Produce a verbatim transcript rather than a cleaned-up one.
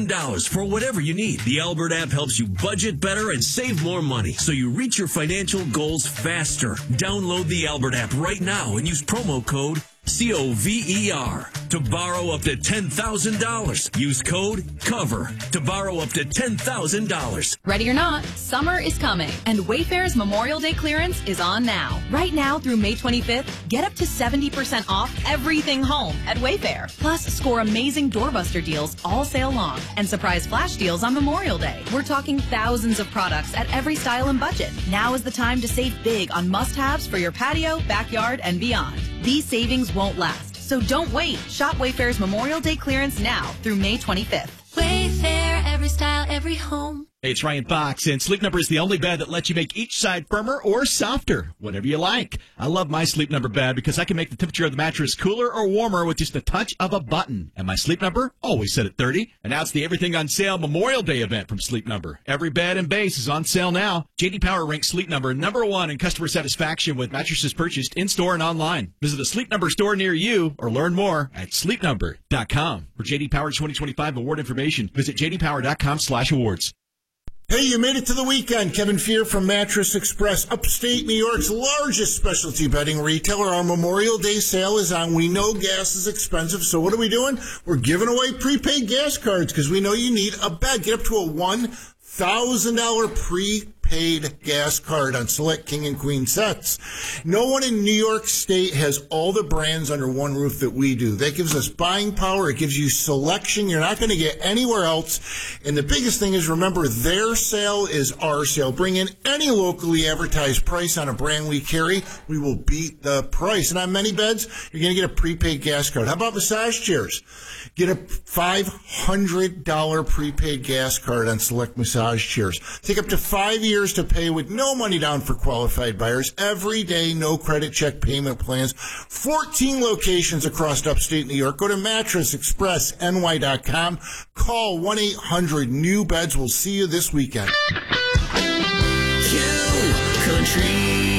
dollars for whatever you need. The Albert app helps you budget better and save more money so you reach your financial goals faster. Download the Albert app right now and use promo code C O V E R to borrow up to ten thousand dollars. Use code COVER to borrow up to ten thousand dollars. Ready or not, summer is coming, and Wayfair's Memorial Day clearance is on now. Right now through May twenty-fifth, get up to seventy percent off everything home at Wayfair. Plus, score amazing doorbuster deals all sale long and surprise flash deals on Memorial Day. We're talking thousands of products at every style and budget. Now is the time to save big on must-haves for your patio, backyard, and beyond. These savings won't last, so don't wait. Shop Wayfair's Memorial Day clearance now through May twenty-fifth. Wayfair, every style, every home. Hey, it's Ryan Fox, and Sleep Number is the only bed that lets you make each side firmer or softer, whatever you like. I love my Sleep Number bed because I can make the temperature of the mattress cooler or warmer with just a touch of a button. And my Sleep Number, always set at thirty. And now it's the Everything on Sale Memorial Day event from Sleep Number. Every bed and base is on sale now. J D Power ranks Sleep Number number one in customer satisfaction with mattresses purchased in-store and online. Visit a Sleep Number store near you or learn more at sleep number dot com. For J D Power twenty twenty-five award information, visit j d power dot com slash awards. Hey, you made it to the weekend. Kevin Fear from Mattress Express, upstate New York's largest specialty bedding retailer. Our Memorial Day sale is on. We know gas is expensive, so what are we doing? We're giving away prepaid gas cards because we know you need a bed. Get up to a one thousand dollars prepaid gas card on select king and queen sets. No one in New York State has all the brands under one roof that we do. That gives us buying power. It gives you selection you're not going to get anywhere else. And the biggest thing is, remember, their sale is our sale. Bring in any locally advertised price on a brand we carry. We will beat the price. And on many beds, you're going to get a prepaid gas card. How about massage chairs? Get a five hundred dollars prepaid gas card on select massage chairs. Take up to five years to pay with no money down for qualified buyers. Every day, no credit check payment plans. fourteen locations across upstate New York. Go to mattress express n y dot com. Call one eight hundred new beds. We'll see you this weekend. Q Country